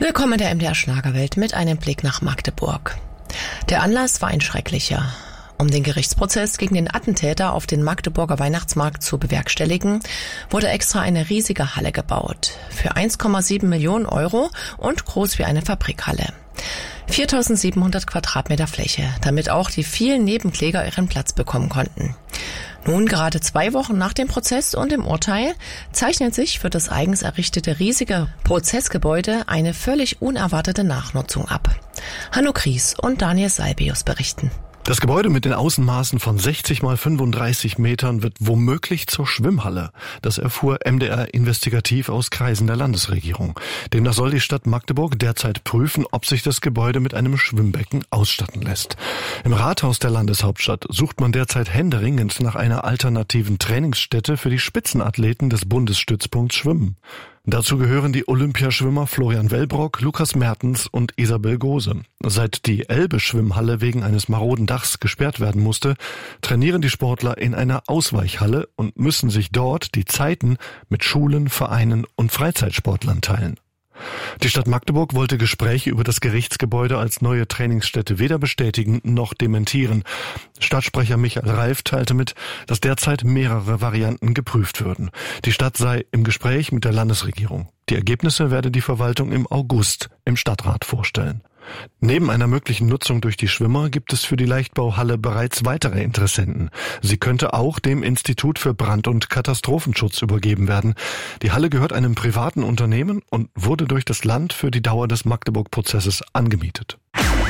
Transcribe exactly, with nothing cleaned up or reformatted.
Willkommen in der M D R Schlagerwelt mit einem Blick nach Magdeburg. Der Anlass war ein schrecklicher. Um den Gerichtsprozess gegen den Attentäter auf den Magdeburger Weihnachtsmarkt zu bewerkstelligen, wurde extra eine riesige Halle gebaut. Für eins Komma sieben Millionen Euro und groß wie eine Fabrikhalle. viertausendsiebenhundert Quadratmeter Fläche, damit auch die vielen Nebenkläger ihren Platz bekommen konnten. Nun, gerade zwei Wochen nach dem Prozess und dem Urteil, zeichnet sich für das eigens errichtete riesige Prozessgebäude eine völlig unerwartete Nachnutzung ab. Hanno Kries und Daniel Salbius berichten. Das Gebäude mit den Außenmaßen von sechzig mal fünfunddreißig Metern wird womöglich zur Schwimmhalle. Das erfuhr M D R investigativ aus Kreisen der Landesregierung. Demnach soll die Stadt Magdeburg derzeit prüfen, ob sich das Gebäude mit einem Schwimmbecken ausstatten lässt. Im Rathaus der Landeshauptstadt sucht man derzeit händeringend nach einer alternativen Trainingsstätte für die Spitzenathleten des Bundesstützpunkts Schwimmen. Dazu gehören die Olympiaschwimmer Florian Wellbrock, Lukas Mertens und Isabel Gose. Seit die Elbe-Schwimmhalle wegen eines maroden Dachs gesperrt werden musste, trainieren die Sportler in einer Ausweichhalle und müssen sich dort die Zeiten mit Schulen, Vereinen und Freizeitsportlern teilen. Die Stadt Magdeburg wollte Gespräche über das Gerichtsgebäude als neue Trainingsstätte weder bestätigen noch dementieren. Stadtsprecher Michael Reif teilte mit, dass derzeit mehrere Varianten geprüft würden. Die Stadt sei im Gespräch mit der Landesregierung. Die Ergebnisse werde die Verwaltung im August im Stadtrat vorstellen. Neben einer möglichen Nutzung durch die Schwimmer gibt es für die Leichtbauhalle bereits weitere Interessenten. Sie könnte auch dem Institut für Brand- und Katastrophenschutz übergeben werden. Die Halle gehört einem privaten Unternehmen und wurde durch das Land für die Dauer des Magdeburg-Prozesses angemietet.